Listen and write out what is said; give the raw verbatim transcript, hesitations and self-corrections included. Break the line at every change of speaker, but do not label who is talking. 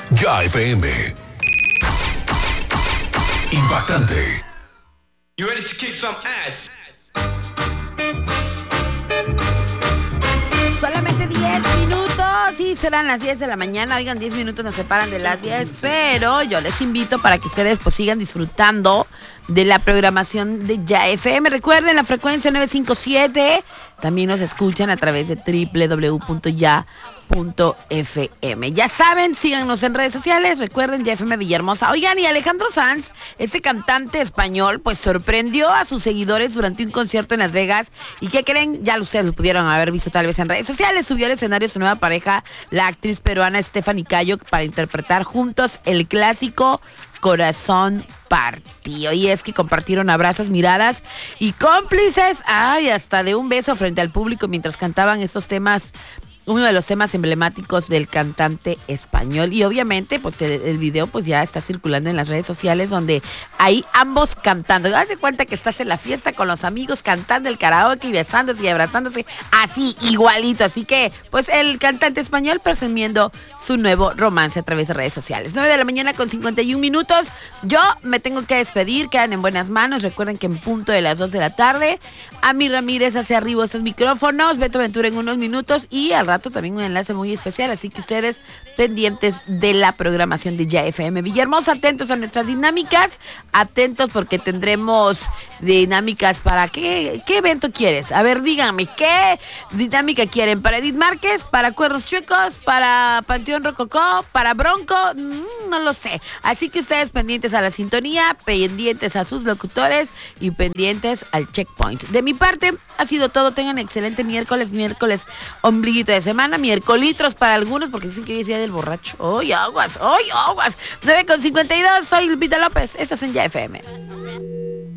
Ya F M. Impactante.
You ready to kick some ass?
Solamente diez minutos, sí, serán las diez de la mañana. Oigan, diez minutos nos separan de las diez, pero yo les invito para que ustedes pues sigan disfrutando de la programación de Ya F M. Recuerden la frecuencia nueve cinco siete. También nos escuchan a través de doble u doble u doble u punto ya punto f m. Ya saben, síganos en redes sociales. Recuerden, Ya F M Villahermosa. Oigan, y Alejandro Sanz, este cantante español, pues sorprendió a sus seguidores durante un concierto en Las Vegas. ¿Y qué creen? Ya ustedes lo pudieron haber visto tal vez en redes sociales. Subió al escenario su nueva pareja, la actriz peruana Stephanie Cayo, para interpretar juntos el clásico Corazón Partido. Y es que compartieron abrazos, miradas y cómplices, ay, hasta de un beso frente al público mientras cantaban estos temas, uno de los temas emblemáticos del cantante español. Y obviamente pues el, el video pues ya está circulando en las redes sociales, donde hay ambos cantando. Haz de cuenta que estás en la fiesta con los amigos cantando el karaoke y besándose y abrazándose, así igualito. Así que pues el cantante español presumiendo su nuevo romance a través de redes sociales. nueve de la mañana con cincuenta y un minutos. Yo me tengo que despedir, quedan en buenas manos. Recuerden que en punto de las dos de la tarde, Ami Ramírez hacia arriba estos micrófonos, Beto Ventura en unos minutos y al rato también un enlace muy especial, así que ustedes pendientes de la programación de Ya F M Villahermosa, atentos a nuestras dinámicas, atentos porque tendremos dinámicas para qué, qué evento quieres. A ver, díganme, ¿qué dinámica quieren? ¿Para Edith Márquez? ¿Para Cuernos Chuecos? ¿Para Panteón Rococó? ¿Para Bronco? Mm, no lo sé. Así que ustedes pendientes a la sintonía, pendientes a sus locutores y pendientes al checkpoint. De mi parte, ha sido todo. Tengan excelente miércoles, miércoles ombliguito de semana, miércolitros para algunos, porque dicen que hoy es día del borracho. ¡Hoy aguas! ¡Hoy aguas! nueve con cincuenta y dos, soy Lupita López. Estás en Ya F M.